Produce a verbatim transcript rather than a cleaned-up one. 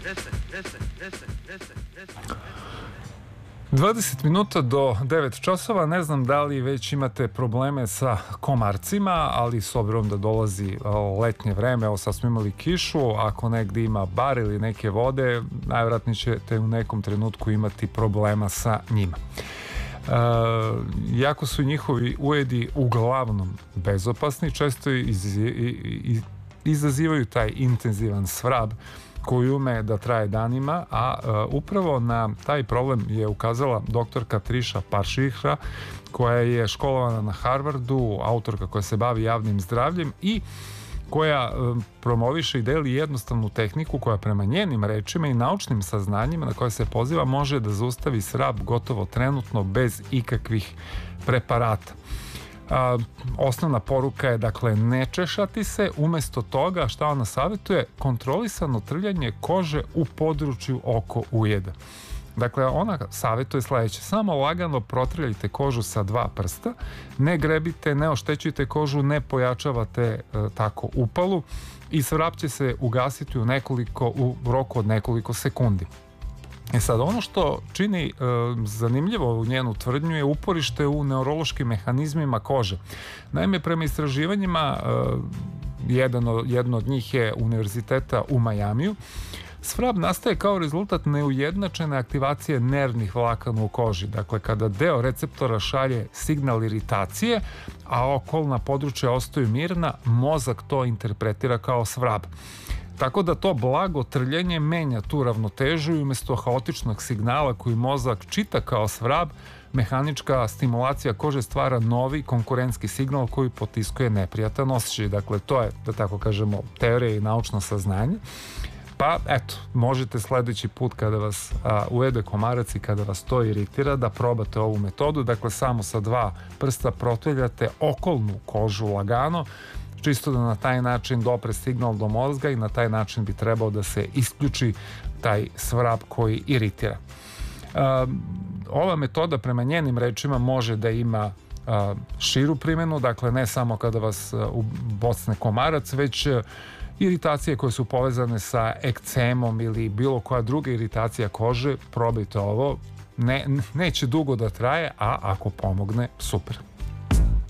dvadeset minuta do devet časova, ne znam da li već imate probleme sa komarcima, ali s obzirom da dolazi letnje vreme, evo sad smo imali kišu, ako negdje ima bar ili neke vode, najvjerojatnije ćete u nekom trenutku imati problema sa njima. E, jako su njihovi ujedi uglavnom bezopasni, često iz, iz, izazivaju taj intenzivan svrab koji ume da traje danima, a uh, upravo na taj problem je ukazala doktorka Triša Paršihra, koja je školovana na Harvardu, autorka koja se bavi javnim zdravljem i koja uh, promoviše i deli jednostavnu tehniku koja prema njenim rečima i naučnim saznanjima na koje se poziva može da zaustavi svrab gotovo trenutno bez ikakvih preparata. A, osnovna poruka je dakle ne češati se, umesto toga šta ona savjetuje, kontrolisano trljanje kože u području oko ujeda. Dakle, ona savjetuje sljedeće: samo lagano protrljajte kožu sa dva prsta, ne grebite, ne oštećujte kožu, ne pojačavate e, tako upalu i svrab će se ugasiti u nekoliko u roku od nekoliko sekundi. E sad, ono što čini e, zanimljivo u njenu tvrdnju je uporište u neurološkim mehanizmima kože. Naime, prema istraživanjima, e, jedno, jedno od njih je univerziteta u Majamiju, svrab nastaje kao rezultat neujednačene aktivacije nervnih vlakana u koži. Dakle, kada deo receptora šalje signal iritacije, a okolna područja ostaju mirna, mozak to interpretira kao svrab. Tako da to blago trljenje menja tu ravnotežu i umjesto haotičnog signala koji mozak čita kao svrab, mehanička stimulacija kože stvara novi konkurentski signal koji potiskuje neprijatan osjećaj. Dakle, to je, da tako kažemo, teorija i naučno saznanje. Pa, eto, možete sljedeći put kada vas a, ujede komarac i kada vas to iritira da probate ovu metodu. Dakle, samo sa dva prsta protrljate okolnu kožu lagano, čisto da na taj način dopre signal do mozga i na taj način bi trebao da se isključi taj svrab koji iritira. Uh, ova metoda prema njenim rečima može da ima uh, širu primjenu, dakle ne samo kada vas uh, bocne komarac, već uh, iritacije koje su povezane sa ekcemom ili bilo koja druga iritacija kože, probajte ovo, ne, neće dugo da traje, a ako pomogne, super.